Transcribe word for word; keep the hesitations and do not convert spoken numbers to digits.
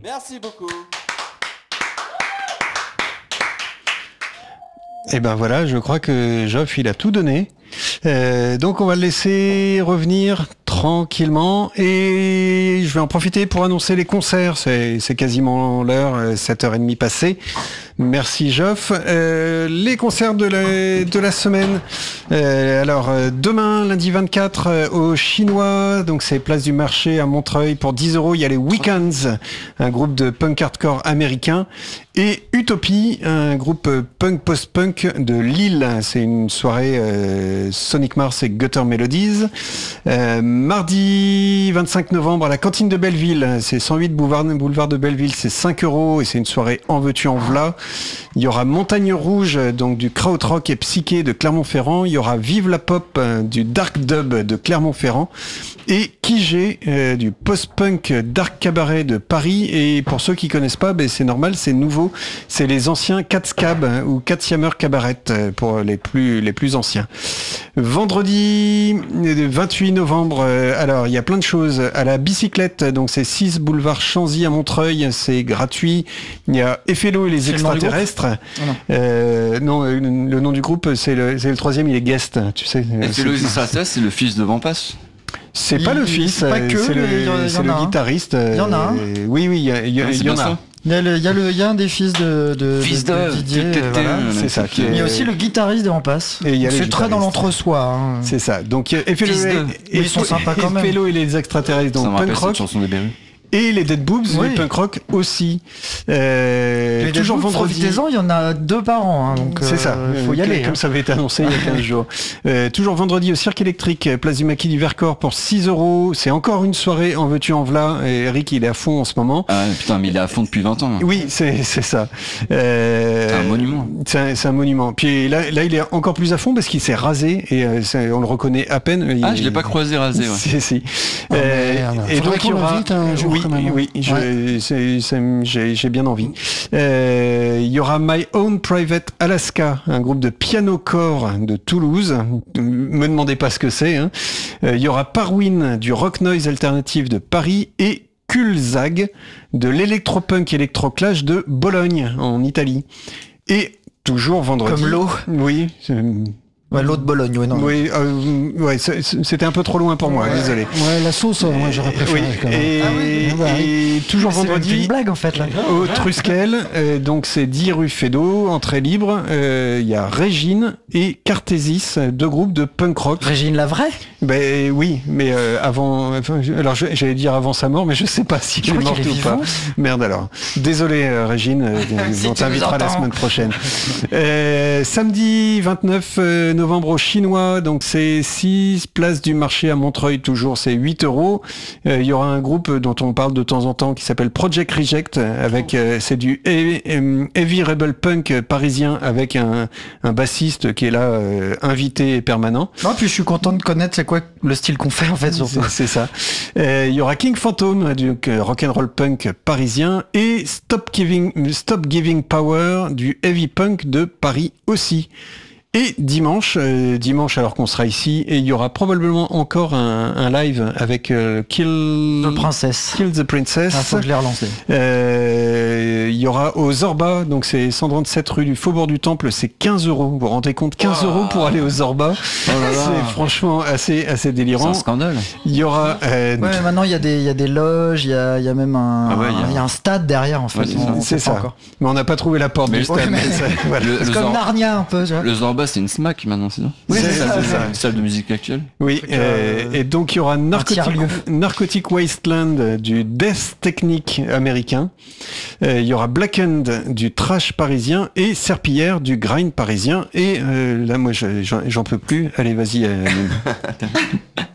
Merci beaucoup. Et ben voilà, je crois que Geoff, il a tout donné. Euh, donc on va le laisser revenir tranquillement et je vais en profiter pour annoncer les concerts. C'est, c'est quasiment l'heure, sept heures trente passées. Merci Geoff. Euh, les concerts de la, de la semaine. Euh, alors demain, lundi vingt-quatre, euh, au Chinois, donc c'est place du marché à Montreuil pour dix euros. Il y a les Weekends, un groupe de punk hardcore américain, et Utopie, un groupe punk post-punk de Lille. C'est une soirée euh, Sonic Mars et Gutter Melodies. Euh, mardi vingt-cinq novembre à la cantine de Belleville, c'est cent huit boulevard, boulevard de Belleville, c'est cinq euros et c'est une soirée en veux-tu en v'là. Il y aura Montagne Rouge, donc du krautrock et psyché de Clermont-Ferrand. Il y aura Vive la Pop, du dark dub de Clermont-Ferrand. Et Kijé, euh, du post-punk dark cabaret de Paris. Et pour ceux qui connaissent pas, ben c'est normal, c'est nouveau. C'est les anciens Catscab hein, ou Catsiamer Cabaret pour les plus les plus anciens. Vendredi vingt-huit novembre, euh, alors il y a plein de choses. À la bicyclette, donc c'est six boulevard Chanzy à Montreuil, c'est gratuit. Il y a Effelo et les C'est extraterrestres. Oh non. Euh, non, le, le nom du groupe, c'est le, c'est le troisième, il est guest, tu sais. C'est le extraterrestre, c'est le fils de Vampas. C'est Il- pas le il- fils, c'est pas que, c'est le, mais il y en- il y c'est en le a un. guitariste. Il y en a un. euh, Oui, oui, il y, a- il y, a- Ouais, c'est il y en bien a. ça. Il y a, le, il y, a le, il y a un des fils de, de, Fils de, de- de Didier. de- de- euh, voilà. de- C'est ça. Qui Il y a est- aussi le guitariste des Rampaces. Et il y a les C'est très dans guitaristes. l'entre-soi. Hein. C'est ça. Donc Effelo Fils de- et, Mais ils sont sympas quand même. Effelo et les extraterrestres, Ça me donc rappelle punk cette rock. chanson des Berus. Et les Dead Boobs, Oui. les punk rock aussi. Euh, Les toujours Dead Boobs, vendredi. profitez-en, il y en a deux par an. Hein, donc C'est ça, il faut y Euh, aller. comme hein. ça avait été annoncé il y a quinze jours. Euh, toujours vendredi au Cirque électrique, place du Maquis du Vercors pour six euros. C'est encore une soirée en veux-tu en v'là. Et Eric, il est à fond en ce moment. Ah putain, mais il est à fond depuis vingt ans. hein. Oui, c'est c'est ça. Euh, C'est un monument. C'est un, c'est un monument. Puis là, là, il est encore plus à fond parce qu'il s'est rasé et euh, c'est- on le reconnaît à peine. Ah, Il- je l'ai pas croisé rasé, ouais. Si, si. Oh, Euh, merde. et Faudrait donc il y qu'on aura. l'invite un jour, oui, quand même. oui, je- c'est- c'est- j'ai j'ai bien envie. Euh, Il y aura My Own Private Alaska, un groupe de piano-core de Toulouse. Me demandez pas ce que c'est. Hein. Euh, Il y aura Parwin du rock noise alternatif de Paris et Kulzag de l'électropunk électroclash de Bologne en Italie. Et toujours vendredi. Comme l'eau. Oui. c'est- Ouais, l'eau de Bologne, ouais, non. Oui, euh, ouais, c'est- c'était un peu trop loin pour moi, Ouais. désolé. Ouais, la sauce, moi j'aurais préféré. Oui, quand même. et, Ah oui. Ah bah oui. et toujours C'est même plus vendredi une blague en fait là. au Trusquel, euh, donc c'est dix rue Fédot, entrée libre. euh, Il y a Régine et Cartésis, deux groupes de punk rock. Régine la vraie. Ben oui, mais euh, avant, enfin, je- alors je- j'allais dire avant sa mort, mais je sais pas si Je elle est crois morte qu'elle est ou pas. vivante. Merde alors. Désolé euh, Régine, euh, Si on tu nous t'invitera la entends. semaine prochaine. Euh, samedi vingt-neuf novembre au Chinois, donc c'est six place du marché à Montreuil, toujours c'est huit euros. Euh, Il y aura un groupe dont on parle de temps en temps qui s'appelle Project Reject, avec euh, c'est du heavy, euh, heavy rebel punk parisien avec un, un bassiste qui est là euh, invité permanent. Non, puis je suis content de connaître c'est quoi le style qu'on fait en fait surtout. C'est c'est ça. Euh, Il y aura King Phantom, du euh, rock'n'roll punk parisien, et Stop Giving, Stop Giving Power, du heavy punk de Paris aussi. Et dimanche, euh, dimanche alors qu'on sera ici, et il y aura probablement encore un, un live avec euh, Kill... De princesse. Kill the Princess. Ah, faut que je l'ai relancé. Euh, il y aura au Zorba, donc c'est cent trente-sept rue du Faubourg du Temple, c'est quinze euros. Vous vous rendez compte, quinze euros pour aller au Zorba. là là. C'est franchement assez, assez C'est un délirant. scandale. Il y aura... euh, Ouais, mais maintenant il y a des il y a des loges, il y a il y a même un Ah ouais, il y a- il y a un stade derrière en fait. Ouais, c'est ça. On- on C'est sait pas ça. encore. Mais on n'a pas trouvé la porte Mais du le- stade. Ouais, mais- mais ça, voilà. Le, C'est le comme Zor- Narnia un peu, tu vois. le Zorba, c'est une smack maintenant, sinon. Oui, c'est ça, c'est ça. Une salle de musique actuelle. Oui, Truc, euh, euh, et donc il y aura Narcotic, tiers-lieu. Narcotic Wasteland euh, du death technique américain. Euh, il y aura Blackened du trash parisien et Serpillière du grind parisien. Et euh, là, moi, je- j'en j'en peux plus. Allez, vas-y. euh,